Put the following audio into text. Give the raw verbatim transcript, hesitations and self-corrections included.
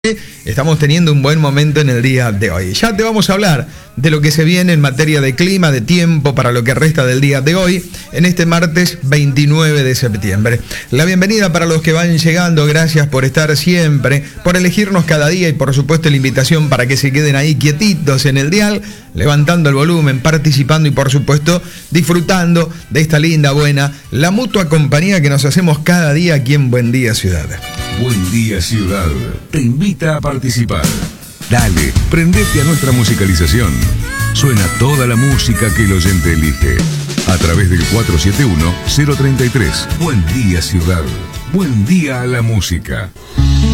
Estamos teniendo un buen momento en el día de hoy. Ya te vamos a hablar de lo que se viene en materia de clima, de tiempo para lo que resta del día de hoy, en este martes veintinueve de septiembre. La bienvenida para los que van llegando, gracias por estar siempre, por elegirnos cada día y por supuesto la invitación para que se queden ahí quietitos en el dial, levantando el volumen, participando y por supuesto disfrutando de esta linda, buena, la mutua compañía que nos hacemos cada día aquí en Buen Día Ciudad. Buen Día Ciudad te invita a participar. Dale, prendete a nuestra musicalización. Suena toda la música que el oyente elige. A través del cuatro siete uno, cero tres tres. Buen Día Ciudad. Buen día a la música.